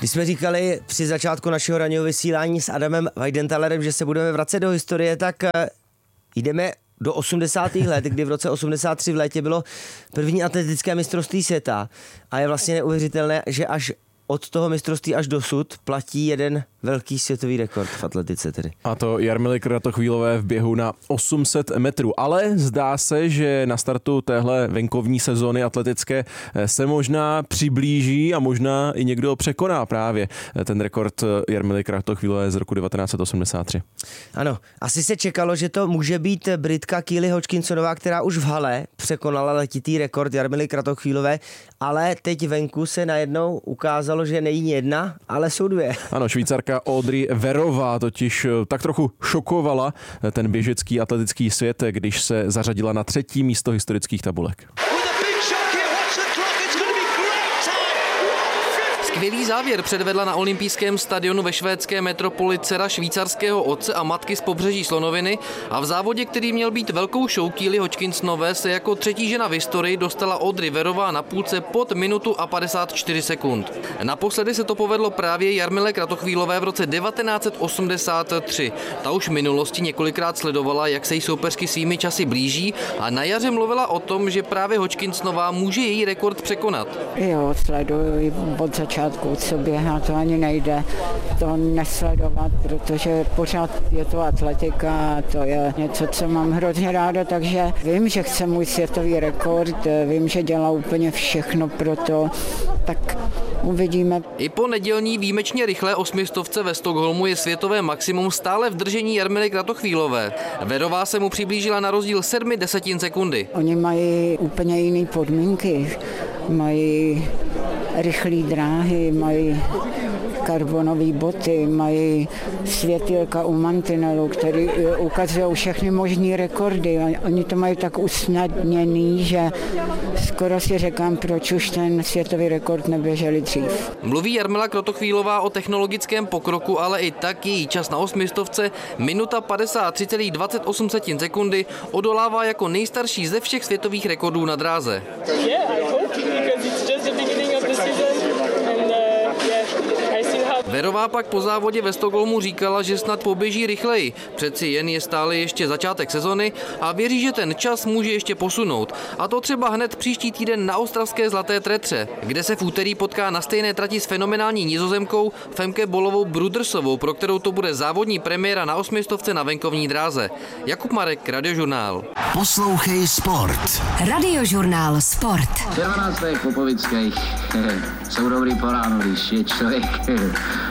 Když jsme říkali při začátku našeho ranního vysílání s Adamem Weidenthalerem, že se budeme vracet do historie, tak jdeme do 80. let, kdy v roce 83 v létě bylo první atletické mistrovství světa a je vlastně neuvěřitelné, že až od toho mistrovství až dosud platí jeden velký světový rekord v atletice tedy. A to Jarmily Kratochvílové v běhu na 800 metrů. Ale zdá se, že na startu téhle venkovní sezóny atletické se možná přiblíží a možná i někdo překoná právě ten rekord Jarmily Kratochvílové z roku 1983. Ano, asi se čekalo, že to může být Britka Keely Hodgkinsonová, která už v hale překonala letitý rekord Jarmily Kratochvílové, ale teď venku se najednou ukázalo, že není jedna, ale jsou dvě. Ano, Švýcarka Audrey Verová totiž tak trochu šokovala ten běžecký atletický svět, když se zařadila na 3. místo historických tabulek. Skvělý závěr předvedla na olympijském stadionu ve švédské metropoli dcera švýcarského otce a matky z pobřeží Slonoviny a v závodě, který měl být velkou show Keely Hodgkinsonové, se jako třetí žena v historii dostala Audrey Verová na půlce pod minutu a 54 sekund. Naposledy se to povedlo právě Jarmile Kratochvílové v roce 1983. Ta už v minulosti několikrát sledovala, jak se jí soupeřky svými časy blíží a na jaře mluvila o tom, že právě Hodgkinsonová může její rekord překonat. Jo, sleduji od začátku, co běhá, to ani nejde to nesledovat, protože pořád je to atletika, to je něco, co mám hrozně ráda, takže vím, že chce můj světový rekord, vím, že dělá úplně všechno pro to, tak uvidíme. I po nedělní výjimečně rychlé 800 ve Stockholmu je světové maximum stále v držení Jarmily Kratochvílové. Verová se mu přiblížila na rozdíl 0,7 sekundy. Oni mají úplně jiné podmínky, mají rychlé dráhy, mají karbonové boty, mají světýlka u mantinelu, který ukazují všechny možné rekordy. Oni to mají tak usnadněný, že skoro si říkám, proč už ten světový rekord neběželi dřív. Mluví Jarmila Kratochvílová o technologickém pokroku, ale i tak její čas na 800 minuta 53,28 sekundy odolává jako nejstarší ze všech světových rekordů na dráze. Verová pak po závodě ve Stockholmu říkala, že snad poběží rychleji. Přeci jen je stále ještě začátek sezony a věří, že ten čas může ještě posunout. A to třeba hned příští týden na ostravské Zlaté Tretře, kde se v úterý potká na stejné trati s fenomenální Nizozemkou Femke Bolovou Brudersovou, pro kterou to bude závodní premiéra na 800 na venkovní dráze. Jakub Marek, Radiožurnál. Poslouchej sport. Radiožurnál Sport. Červená z Popovických jsou dobrý po ránu, když je člověk